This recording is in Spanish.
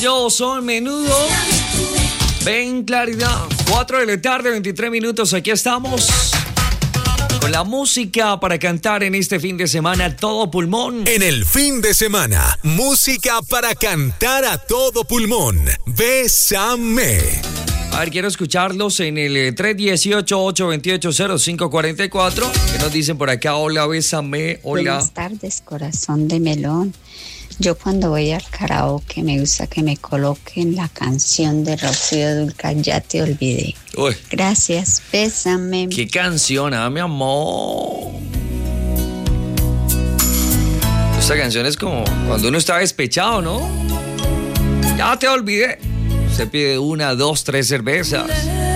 Ellos son Menudo. Ven Claridad. 4 de la tarde, 23 minutos. Aquí estamos con la música para cantar en este fin de semana a todo pulmón. En el fin de semana, música para cantar a todo pulmón. Bésame. A ver, quiero escucharlos en el 318-828-0544. ¿Qué nos dicen por acá? Hola, bésame. Hola. Buenas tardes, corazón de melón. Yo cuando voy al karaoke me gusta que me coloquen la canción de Rocío Dúrcal, Ya te olvidé. Uy. Gracias, bésame. ¿Qué canción, mi amor? Esta canción es como cuando uno está despechado, ¿no? Ya te olvidé. Se pide 1, 2, 3 cervezas.